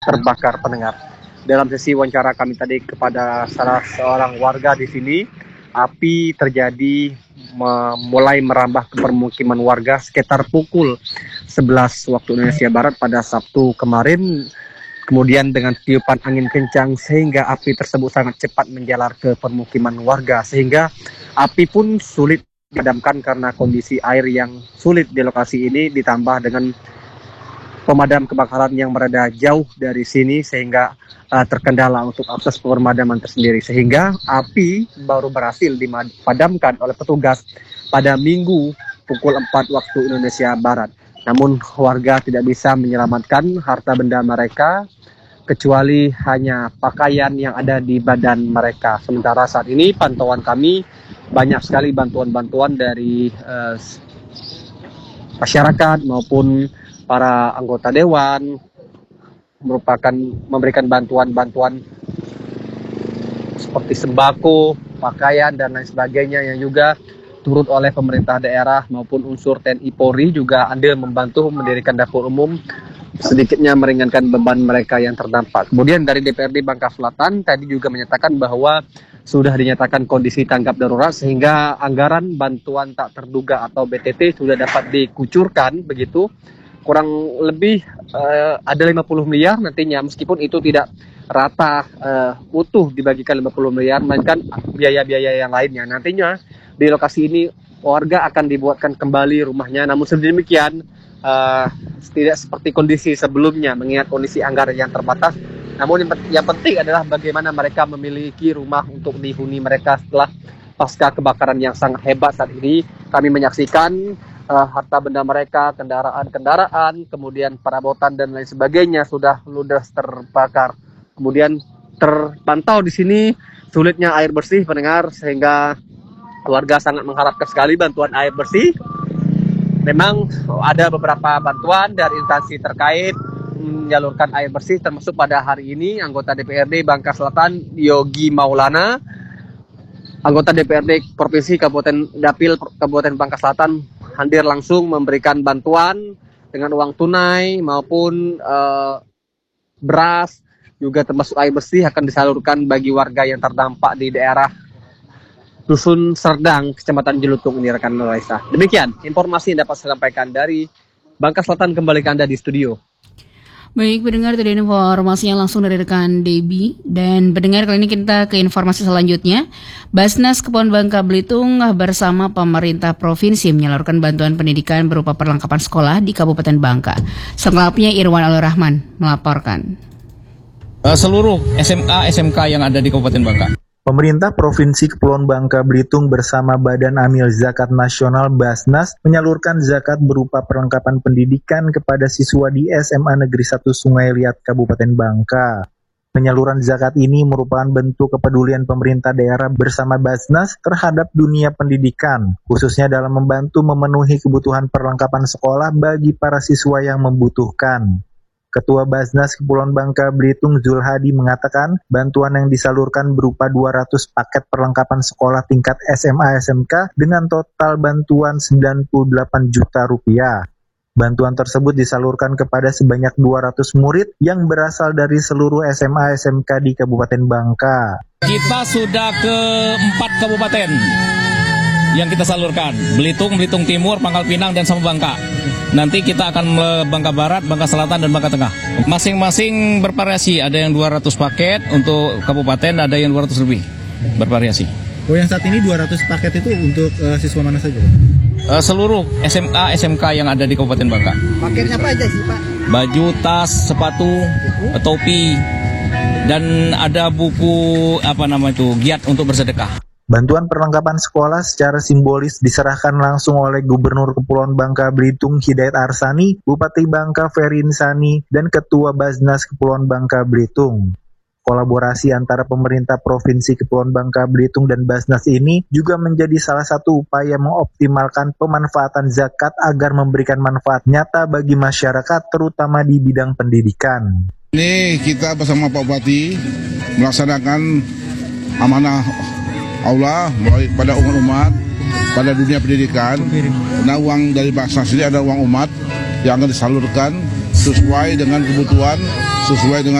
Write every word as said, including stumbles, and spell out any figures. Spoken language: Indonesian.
terbakar pendengar. Dalam sesi wawancara kami tadi kepada salah seorang warga di sini, api terjadi me- mulai merambah ke permukiman warga sekitar pukul sebelas waktu Indonesia Barat pada Sabtu kemarin. Kemudian dengan tiupan angin kencang sehingga api tersebut sangat cepat menjalar ke permukiman warga, sehingga api pun sulit dipadamkan karena kondisi air yang sulit di lokasi ini, ditambah dengan pemadam kebakaran yang berada jauh dari sini sehingga uh, terkendala untuk akses pemadaman tersendiri, sehingga api baru berhasil dipadamkan oleh petugas pada Minggu pukul empat waktu Indonesia Barat. Namun warga tidak bisa menyelamatkan harta benda mereka kecuali hanya pakaian yang ada di badan mereka. Sementara saat ini pantauan kami banyak sekali bantuan-bantuan dari uh, masyarakat maupun para anggota dewan merupakan memberikan bantuan-bantuan seperti sembako, pakaian dan lain sebagainya, yang juga turut oleh pemerintah daerah maupun unsur T N I Polri juga andil membantu mendirikan dapur umum, sedikitnya meringankan beban mereka yang terdampak. Kemudian dari D P R D Bangka Selatan tadi juga menyatakan bahwa sudah dinyatakan kondisi tanggap darurat sehingga anggaran bantuan tak terduga atau B T T sudah dapat dikucurkan begitu. Kurang lebih uh, ada lima puluh miliar nantinya, meskipun itu tidak rata uh, utuh dibagikan lima puluh miliar, melainkan biaya-biaya yang lainnya. Nantinya di lokasi ini warga akan dibuatkan kembali rumahnya, namun sedemikian uh, tidak seperti kondisi sebelumnya mengingat kondisi anggaran yang terbatas. Namun yang, yang penting adalah bagaimana mereka memiliki rumah untuk dihuni mereka setelah pasca kebakaran yang sangat hebat saat ini. Kami menyaksikan Uh, harta benda mereka, kendaraan-kendaraan, kemudian perabotan dan lain sebagainya sudah ludes terbakar. Kemudian terpantau di sini sulitnya air bersih pendengar, sehingga warga sangat mengharapkan sekali bantuan air bersih. Memang ada beberapa bantuan dari instansi terkait menyalurkan air bersih, termasuk pada hari ini anggota D P R D Bangka Selatan Yogi Maulana, anggota D P R D Provinsi Kabupaten Dapil Kabupaten Bangka Selatan, hadir langsung memberikan bantuan dengan uang tunai maupun uh, beras, juga termasuk air bersih akan disalurkan bagi warga yang terdampak di daerah Dusun Serdang, Kecamatan Jelutung ini, rekan Nuraisa. Demikian informasi yang dapat saya sampaikan dari Bangka Selatan. Kembali ke Anda di studio. Baik, pendengar, tadi informasinya langsung dari rekan Debbie. Dan pendengar, kali ini kita ke informasi selanjutnya. Basnas Kepulauan Bangka Belitung bersama pemerintah provinsi menyalurkan bantuan pendidikan berupa perlengkapan sekolah di Kabupaten Bangka. Selengkapnya Irwan Al-Rahman melaporkan. Seluruh S M A S M K yang ada di Kabupaten Bangka. Pemerintah Provinsi Kepulauan Bangka Belitung bersama Badan Amil Zakat Nasional Basnas menyalurkan zakat berupa perlengkapan pendidikan kepada siswa di S M A Negeri satu Sungai Liat Kabupaten Bangka. Penyaluran zakat ini merupakan bentuk kepedulian pemerintah daerah bersama Basnas terhadap dunia pendidikan, khususnya dalam membantu memenuhi kebutuhan perlengkapan sekolah bagi para siswa yang membutuhkan. Ketua Basnas Kepulauan Bangka Belitung Zulhadi mengatakan bantuan yang disalurkan berupa dua ratus paket perlengkapan sekolah tingkat S M A S M K dengan total bantuan sembilan puluh delapan juta rupiah. Bantuan tersebut disalurkan kepada sebanyak dua ratus murid yang berasal dari seluruh S M A S M K di Kabupaten Bangka. Kita sudah ke empat kabupaten yang kita salurkan, Belitung, Belitung Timur, Pangkal Pinang, dan sama Bangka. Nanti kita akan ke Bangka Barat, Bangka Selatan, dan Bangka Tengah. Masing-masing bervariasi, ada yang dua ratus paket untuk kabupaten, ada yang dua ratus lebih, bervariasi. Oh, yang saat ini dua ratus paket itu untuk uh, siswa mana saja? Uh, seluruh S M A S M K yang ada di Kabupaten Bangka. Paketnya apa aja sih, Pak? Baju, tas, sepatu, topi, dan ada buku apa nama itu, giat untuk bersedekah. Bantuan perlengkapan sekolah secara simbolis diserahkan langsung oleh Gubernur Kepulauan Bangka Belitung Hidayat Arsani, Bupati Bangka Ferry Insani, dan Ketua Basnas Kepulauan Bangka Belitung. Kolaborasi antara pemerintah Provinsi Kepulauan Bangka Belitung dan Basnas ini juga menjadi salah satu upaya mengoptimalkan pemanfaatan zakat agar memberikan manfaat nyata bagi masyarakat, terutama di bidang pendidikan. Ini kita bersama Pak Bupati melaksanakan amanah Allah mulai pada umat-umat pada dunia pendidikan. Nah, uang dari Basnas ini ada uang umat yang akan disalurkan sesuai dengan kebutuhan, sesuai dengan